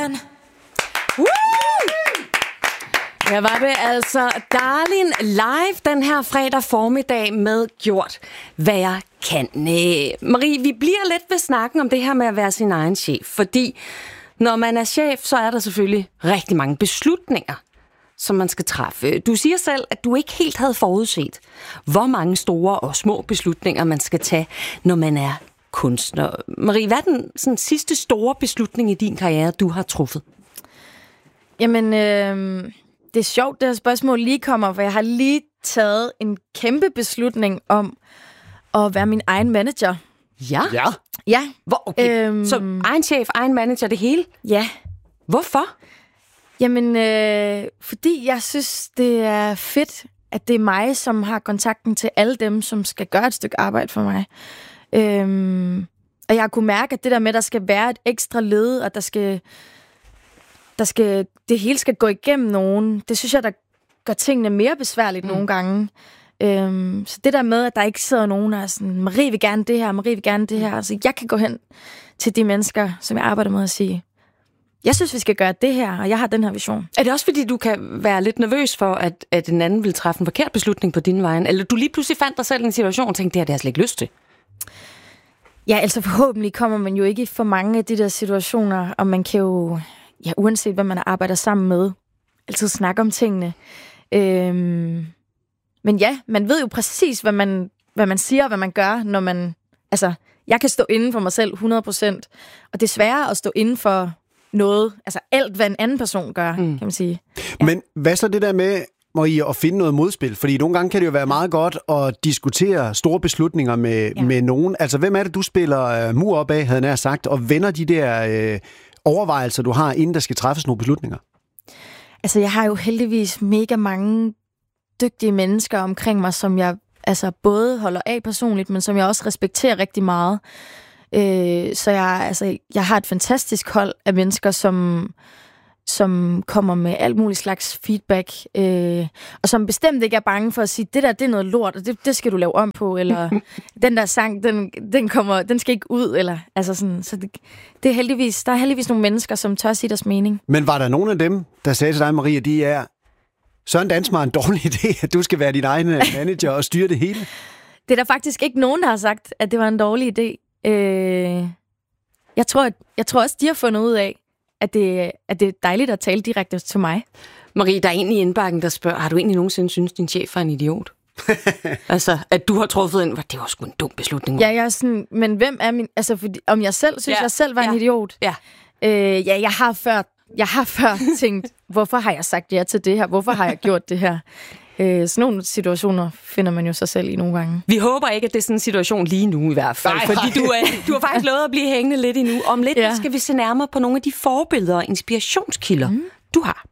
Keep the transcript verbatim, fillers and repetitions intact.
Woo! Ja, var det altså Darlin live den her fredag formiddag med Gjort, hvad jeg kan. Næh. Marie, vi bliver lidt ved snakken om det her med at være sin egen chef, fordi når man er chef, så er der selvfølgelig rigtig mange beslutninger, som man skal træffe. Du siger selv, at du ikke helt havde forudset, hvor mange store og små beslutninger man skal tage, når man er kunstner. Marie, hvad er den sådan, sidste store beslutning i din karriere, du har truffet? Jamen, øh, det er sjovt, det her spørgsmål lige kommer, for jeg har lige taget en kæmpe beslutning om at være min egen manager. Ja? Ja. Ja. Hvor, okay. øhm, Så egen chef, egen manager, det hele? Ja. Hvorfor? Jamen, øh, fordi jeg synes, det er fedt, at det er mig, som har kontakten til alle dem, som skal gøre et stykke arbejde for mig. Øhm, og jeg har kunnet mærke, at det der med, at der skal være et ekstra led, og der skal, der skal, det hele skal gå igennem nogen, det synes jeg, der gør tingene mere besværligt mm. nogle gange. Øhm, så det der med, at der ikke sidder nogen, der er sådan, Marie vil gerne det her, Marie vil gerne det her. Altså, jeg kan gå hen til de mennesker, som jeg arbejder med, og sige, jeg synes, vi skal gøre det her, og jeg har den her vision. Er det også, fordi du kan være lidt nervøs for, at, at en anden vil træffe en forkert beslutning på din vej? Eller du lige pludselig fandt dig selv i en situation og tænkte, det her det har jeg slet ikke lyst til? Ja, altså forhåbentlig kommer man jo ikke i for mange af de der situationer, og man kan jo, ja, uanset hvad man arbejder sammen med, altid snakke om tingene. Øhm, men ja, man ved jo præcis, hvad man, hvad man siger og hvad man gør, når man... Altså, jeg kan stå inden for mig selv hundrede procent, og det er sværere at stå inden for noget, altså alt, hvad en anden person gør, mm. kan man sige. Ja. Men hvad så det der med, Marie, at finde noget modspil? Fordi nogle gange kan det jo være meget godt at diskutere store beslutninger med, ja. med nogen. Altså, hvem er det, du spiller uh, mur op af, havde jeg sagt, og vender de der uh, overvejelser, du har, inden der skal træffes nogle beslutninger? Altså, jeg har jo heldigvis mega mange dygtige mennesker omkring mig, som jeg altså både holder af personligt, men som jeg også respekterer rigtig meget. Øh, så jeg, altså, jeg har et fantastisk hold af mennesker, som, som kommer med alt muligt slags feedback, øh, og som bestemt ikke er bange for at sige, det der, det er noget lort, og det, det skal du lave om på, eller den der sang, den, den, kommer, den skal ikke ud, eller altså sådan. Så det, det er heldigvis, der er heldigvis nogle mennesker, som tør sige deres mening. Men var der nogen af dem, der sagde til dig, Marie, at de er Søren Dansmar en dårlig idé, at du skal være din egen manager og styre det hele? Det er der faktisk ikke nogen, der har sagt, at det var en dårlig idé. Øh, jeg, tror, at, jeg tror også, de har fundet ud af, at det, at det er dejligt at tale direkte til mig. Marie, der er en i indbakken, der spørger, har du egentlig nogensinde synes, din chef er en idiot? Altså, at du har truffet en, det var sgu en dum beslutning. Ja, jeg er sådan, men hvem er min... Altså, fordi, om jeg selv synes, ja. jeg selv var ja. en idiot? Ja. Øh, ja, jeg har før, jeg har før tænkt, hvorfor har jeg sagt ja til det her? Hvorfor har jeg gjort det her? Øh, sådan nogle situationer finder man jo sig selv i nogle gange. Vi håber ikke, at det er sådan en situation lige nu i hvert fald, nej, fordi du, er, du har faktisk lovet at blive hængende lidt endnu. Om lidt ja. skal vi se nærmere på nogle af de forbilleder og inspirationskilder, mm. du har.